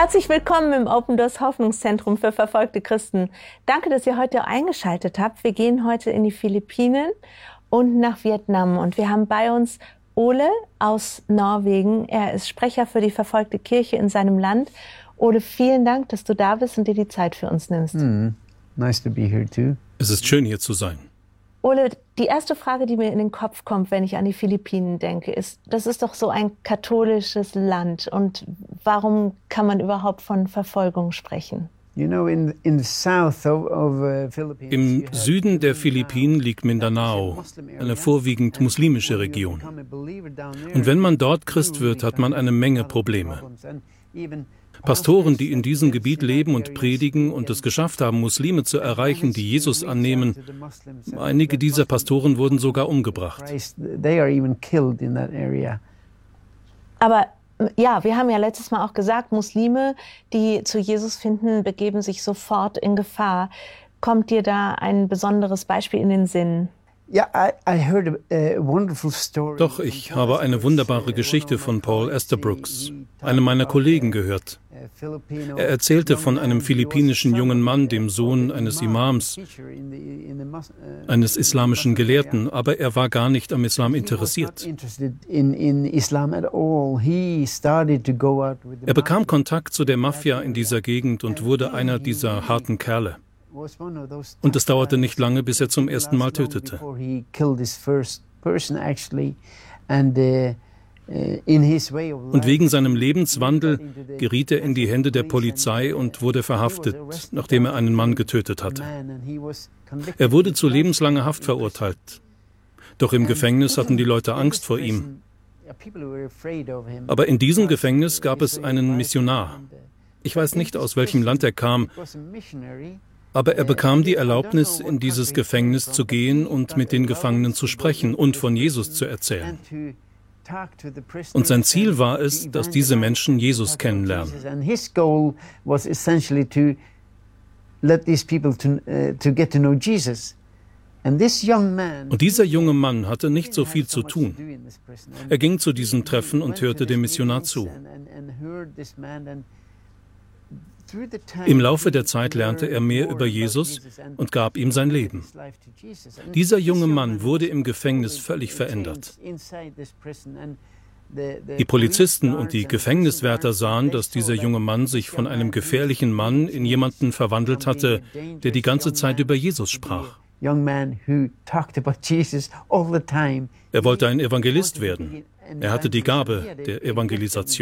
Herzlich willkommen im Open Doors Hoffnungszentrum für verfolgte Christen. Danke, dass ihr heute eingeschaltet habt. Wir gehen heute in die Philippinen und nach Vietnam. Und wir haben bei uns Ole aus Norwegen. Er ist Sprecher für die verfolgte Kirche in seinem Land. Ole, vielen Dank, dass du da bist und dir die Zeit für uns nimmst. Nice to be here too. Es ist schön, hier zu sein. Ole, die erste Frage, die mir in den Kopf kommt, wenn ich an die Philippinen denke, ist, das ist doch so ein katholisches Land. Und warum kann man überhaupt von Verfolgung sprechen? Im Süden der Philippinen liegt Mindanao, eine vorwiegend muslimische Region. Und wenn man dort Christ wird, hat man eine Menge Probleme. Pastoren, die in diesem Gebiet leben und predigen und es geschafft haben, Muslime zu erreichen, die Jesus annehmen, einige dieser Pastoren wurden sogar umgebracht. Aber ja, wir haben ja letztes Mal auch gesagt, Muslime, die zu Jesus finden, begeben sich sofort in Gefahr. Kommt dir da ein besonderes Beispiel in den Sinn? Doch, ich habe eine wunderbare Geschichte von Paul Estabrooks, einem meiner Kollegen, gehört. Er erzählte von einem philippinischen jungen Mann, dem Sohn eines Imams, eines islamischen Gelehrten, aber er war gar nicht am Islam interessiert. Er bekam Kontakt zu der Mafia in dieser Gegend und wurde einer dieser harten Kerle. Und es dauerte nicht lange, bis er zum ersten Mal tötete. Und wegen seinem Lebenswandel geriet er in die Hände der Polizei und wurde verhaftet, nachdem er einen Mann getötet hatte. Er wurde zu lebenslanger Haft verurteilt. Doch im Gefängnis hatten die Leute Angst vor ihm. Aber in diesem Gefängnis gab es einen Missionar. Ich weiß nicht, aus welchem Land er kam, aber er bekam die Erlaubnis, in dieses Gefängnis zu gehen und mit den Gefangenen zu sprechen und von Jesus zu erzählen. Und sein Ziel war es, dass diese Menschen Jesus kennenlernen. Und dieser junge Mann hatte nicht so viel zu tun. Er ging zu diesen Treffen und hörte dem Missionar zu. Im Laufe der Zeit lernte er mehr über Jesus und gab ihm sein Leben. Dieser junge Mann wurde im Gefängnis völlig verändert. Die Polizisten und die Gefängniswärter sahen, dass dieser junge Mann sich von einem gefährlichen Mann in jemanden verwandelt hatte, der die ganze Zeit über Jesus sprach. Er wollte ein Evangelist werden. Er hatte die Gabe der Evangelisation.